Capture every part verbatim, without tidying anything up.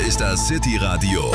ist das City Radio,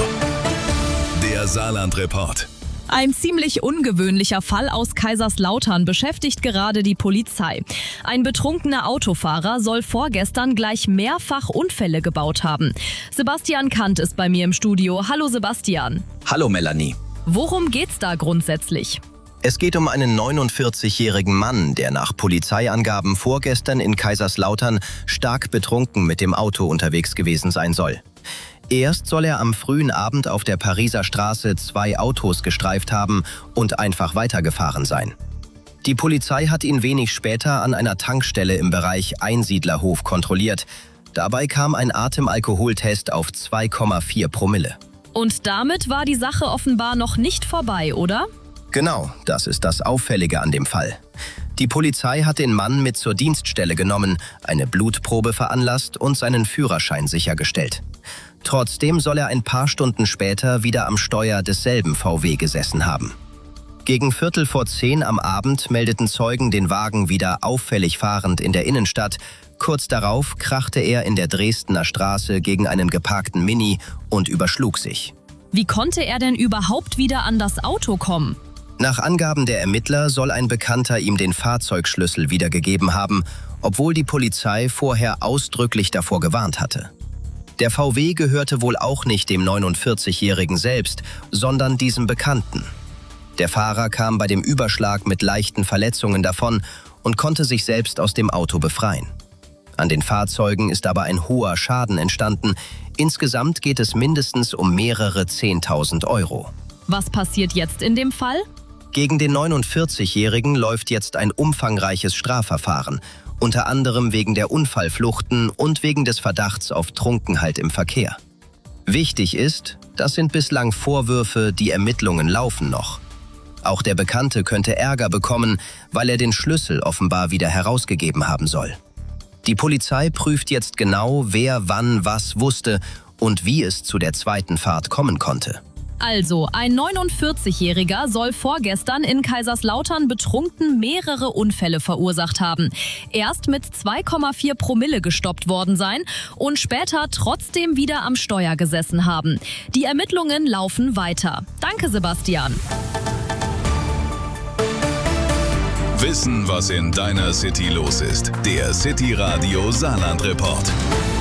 der Saarland-Report. Ein ziemlich ungewöhnlicher Fall aus Kaiserslautern beschäftigt gerade die Polizei. Ein betrunkener Autofahrer soll vorgestern gleich mehrfach Unfälle gebaut haben. Sebastian Kant ist bei mir im Studio. Hallo Sebastian. Hallo Melanie. Worum geht's da grundsätzlich? Es geht um einen neunundvierzigjährigen Mann, der nach Polizeiangaben vorgestern in Kaiserslautern stark betrunken mit dem Auto unterwegs gewesen sein soll. Erst soll er am frühen Abend auf der Pariser Straße zwei Autos gestreift haben und einfach weitergefahren sein. Die Polizei hat ihn wenig später an einer Tankstelle im Bereich Einsiedlerhof kontrolliert. Dabei kam ein Atemalkoholtest auf zwei Komma vier Promille. Und damit war die Sache offenbar noch nicht vorbei, oder? Genau, das ist das Auffällige an dem Fall. Die Polizei hat den Mann mit zur Dienststelle genommen, eine Blutprobe veranlasst und seinen Führerschein sichergestellt. Trotzdem soll er ein paar Stunden später wieder am Steuer desselben V W gesessen haben. Gegen Viertel vor zehn am Abend meldeten Zeugen den Wagen wieder auffällig fahrend in der Innenstadt. Kurz darauf krachte er in der Dresdner Straße gegen einen geparkten Mini und überschlug sich. Wie konnte er denn überhaupt wieder an das Auto kommen? Nach Angaben der Ermittler soll ein Bekannter ihm den Fahrzeugschlüssel wiedergegeben haben, obwohl die Polizei vorher ausdrücklich davor gewarnt hatte. Der V W gehörte wohl auch nicht dem neunundvierzigjährigen selbst, sondern diesem Bekannten. Der Fahrer kam bei dem Überschlag mit leichten Verletzungen davon und konnte sich selbst aus dem Auto befreien. An den Fahrzeugen ist aber ein hoher Schaden entstanden. Insgesamt geht es mindestens um mehrere zehntausend Euro. Was passiert jetzt in dem Fall? Gegen den neunundvierzigjährigen läuft jetzt ein umfangreiches Strafverfahren, unter anderem wegen der Unfallfluchten und wegen des Verdachts auf Trunkenheit im Verkehr. Wichtig ist, das sind bislang Vorwürfe, die Ermittlungen laufen noch. Auch der Bekannte könnte Ärger bekommen, weil er den Schlüssel offenbar wieder herausgegeben haben soll. Die Polizei prüft jetzt genau, wer wann was wusste und wie es zu der zweiten Fahrt kommen konnte. Also, ein neunundvierzigjähriger soll vorgestern in Kaiserslautern betrunken mehrere Unfälle verursacht haben. Erst mit zwei Komma vier Promille gestoppt worden sein und später trotzdem wieder am Steuer gesessen haben. Die Ermittlungen laufen weiter. Danke, Sebastian. Wissen, was in deiner City los ist. Der City Radio Saarland-Report.